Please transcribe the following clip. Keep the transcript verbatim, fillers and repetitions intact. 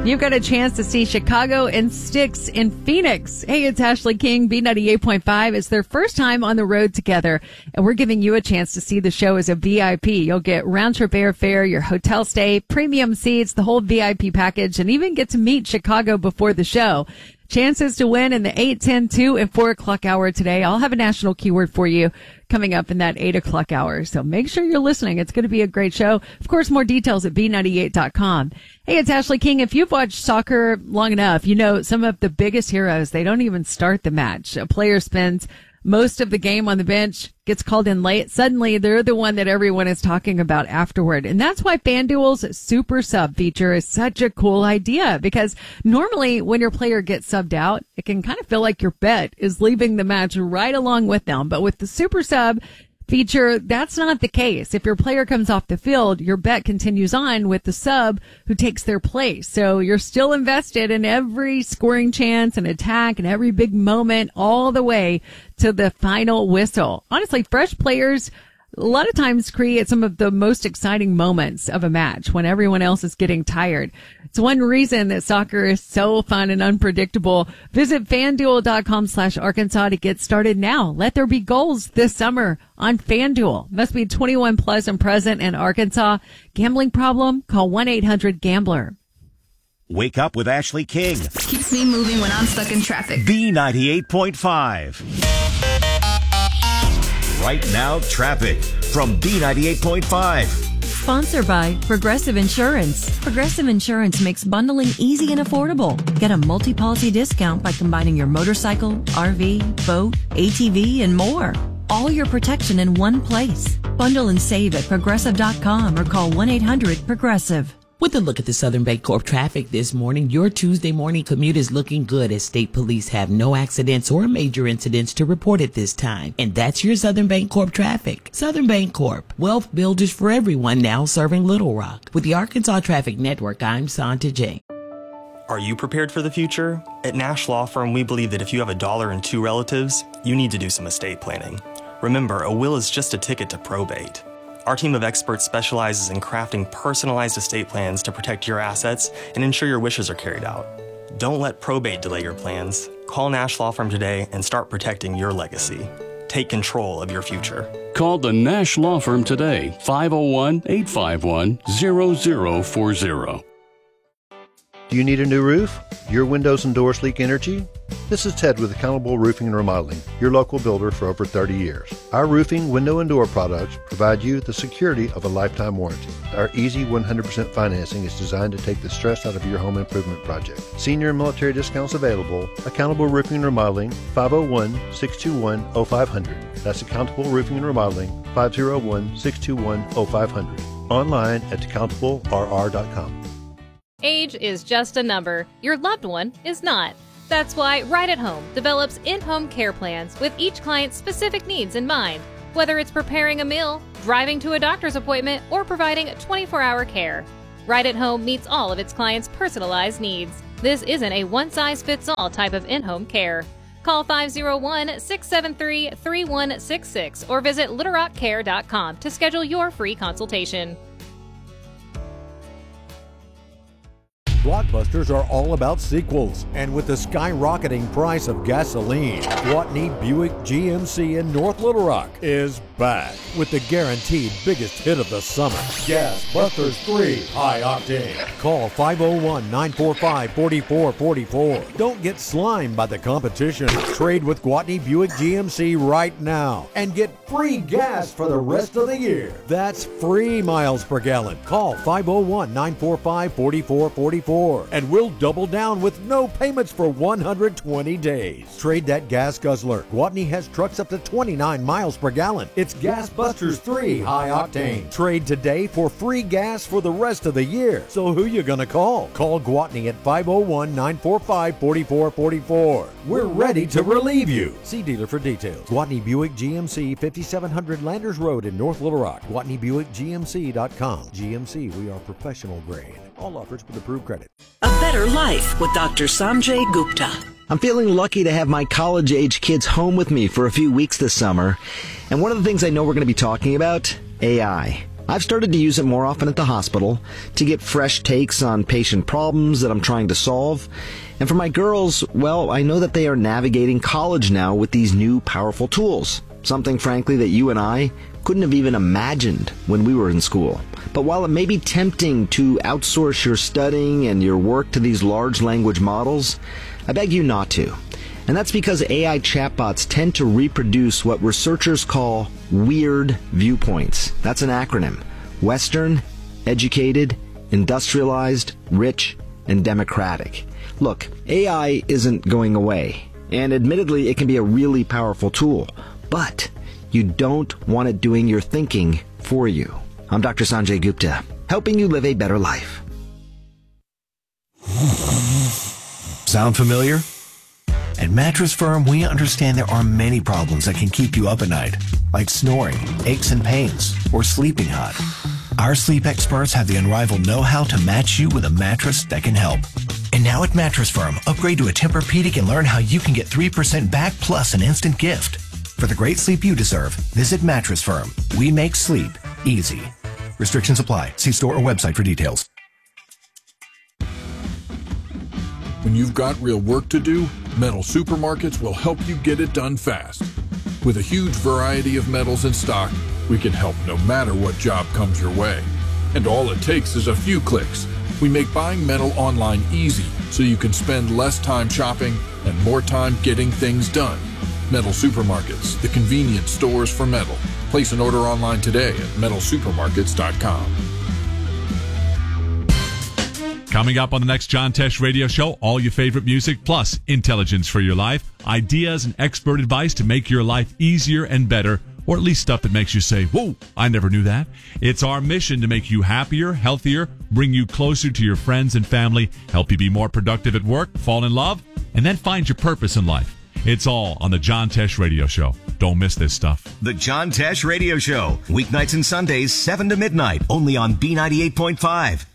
You've got a chance to see Chicago and Styx in Phoenix. Hey, it's Ashley King, B ninety-eight point five. It's their first time on the road together, and we're giving you a chance to see the show as a V I P. You'll get round-trip airfare, your hotel stay, premium seats, the whole V I P package, and even get to meet Chicago before the show. Chances to win in the eight, ten, two, and four o'clock hour today. I'll have a national keyword for you coming up in that eight o'clock hour. So make sure you're listening. It's going to be a great show. Of course, more details at B ninety-eight dot com. Hey, it's Ashley King. If you've watched soccer long enough, you know some of the biggest heroes, they don't even start the match. A player spends most of the game on the bench, gets called in late. Suddenly, they're the one that everyone is talking about afterward. And that's why FanDuel's Super Sub feature is such a cool idea, because normally when your player gets subbed out, it can kind of feel like your bet is leaving the match right along with them. But with the Super Sub feature, that's not the case. If your player comes off the field, your bet continues on with the sub who takes their place. So you're still invested in every scoring chance and attack and every big moment all the way to the final whistle. Honestly, fresh players a lot of times create some of the most exciting moments of a match when everyone else is getting tired. It's one reason that soccer is so fun and unpredictable. Visit FanDuel.com slash Arkansas to get started now. Let there be goals this summer on FanDuel. Must be twenty-one plus and present in Arkansas. Gambling problem? Call one eight hundred gambler. Wake up with Ashley King. Keeps me moving when I'm stuck in traffic. B ninety-eight point five. Right now, traffic from B ninety-eight point five. Sponsored by Progressive Insurance. Progressive Insurance makes bundling easy and affordable. Get a multi-policy discount by combining your motorcycle, R V, boat, A T V, and more. All your protection in one place. Bundle and save at progressive dot com or call one eight hundred progressive. With a look at the Southern Bancorp traffic this morning, your Tuesday morning commute is looking good as state police have no accidents or major incidents to report at this time. And that's your Southern Bancorp traffic. Southern Bancorp, wealth builders for everyone, now serving Little Rock. With the Arkansas Traffic Network, I'm Santa J. Are you prepared for the future? At Nash Law Firm, we believe that if you have a dollar and two relatives, you need to do some estate planning. Remember, a will is just a ticket to probate. Our team of experts specializes in crafting personalized estate plans to protect your assets and ensure your wishes are carried out. Don't let probate delay your plans. Call Nash Law Firm today and start protecting your legacy. Take control of your future. Call the Nash Law Firm today, five oh one, eight five one, zero zero four zero. Do you need a new roof? Your windows and doors leak energy? This is Ted with Accountable Roofing and Remodeling, your local builder for over thirty years. Our roofing, window, and door products provide you the security of a lifetime warranty. Our easy one hundred percent financing is designed to take the stress out of your home improvement project. Senior and military discounts available. Accountable Roofing and Remodeling, five oh one, six two one, oh five hundred. That's Accountable Roofing and Remodeling, five oh one, six two one, oh five hundred. Online at accountable r r dot com. Age is just a number. Your loved one is not. That's why Right at Home develops in-home care plans with each client's specific needs in mind. Whether it's preparing a meal, driving to a doctor's appointment, or providing twenty-four hour care, Right at Home meets all of its clients' personalized needs. This isn't a one-size-fits-all type of in-home care. Call five oh one, six seven three, three one six six or visit little rock care dot com to schedule your free consultation. Blockbusters are all about sequels, and with the skyrocketing price of gasoline, Gwatney Buick G M C in North Little Rock is back with the guaranteed biggest hit of the summer, Gas Busters three High Octane. Call five oh one, nine four five, four four four four. Don't get slimed by the competition. Trade with Gwatney Buick G M C right now and get free gas for the rest of the year. That's free miles per gallon. Call five oh one, nine four five, four four four four. And we'll double down with no payments for one hundred twenty days. Trade that gas guzzler. Gwatney has trucks up to twenty-nine miles per gallon. It's Gas Busters three High Octane. Trade today for free gas for the rest of the year. So who you gonna call? Call Gwatney at five oh one, nine four five, four four four four. We're ready to relieve you. See dealer for details. Gwatney Buick G M C, fifty-seven hundred Landers Road in North Little Rock. Gwatney Buick G M C dot com. G M C, we are professional grade. All offers with approved credit. A better life with Doctor Sanjay Gupta. I'm feeling lucky to have my college-age kids home with me for a few weeks this summer. And one of the things I know we're going to be talking about, A I. I've started to use it more often at the hospital to get fresh takes on patient problems that I'm trying to solve. And for my girls, well, I know that they are navigating college now with these new powerful tools. Something, frankly, that you and I couldn't have even imagined when we were in school. But while it may be tempting to outsource your studying and your work to these large language models, I beg you not to. And that's because A I chatbots tend to reproduce what researchers call weird viewpoints. That's an acronym. Western, educated, industrialized, rich, and democratic. Look, A I isn't going away. And admittedly, it can be a really powerful tool. But you don't want it doing your thinking for you. I'm Doctor Sanjay Gupta, helping you live a better life. Sound familiar? At Mattress Firm, we understand there are many problems that can keep you up at night, like snoring, aches and pains, or sleeping hot. Our sleep experts have the unrivaled know-how to match you with a mattress that can help. And now at Mattress Firm, upgrade to a Tempur-Pedic and learn how you can get three percent back plus an instant gift. For the great sleep you deserve, visit Mattress Firm. We make sleep easy. Restrictions apply. See store or website for details. When you've got real work to do, Metal Supermarkets will help you get it done fast. With a huge variety of metals in stock, we can help no matter what job comes your way. And all it takes is a few clicks. We make buying metal online easy so you can spend less time shopping and more time getting things done. Metal Supermarkets, the convenient stores for metal. Place an order online today at metal supermarkets dot com. Coming up on the next John Tesh Radio Show, all your favorite music plus intelligence for your life, ideas and expert advice to make your life easier and better, or at least stuff that makes you say, whoa, I never knew that. It's our mission to make you happier, healthier, bring you closer to your friends and family, help you be more productive at work, fall in love, and then find your purpose in life. It's all on the John Tesh Radio Show. Don't miss this stuff. The John Tesh Radio Show, weeknights and Sundays, seven to midnight, only on B ninety-eight point five.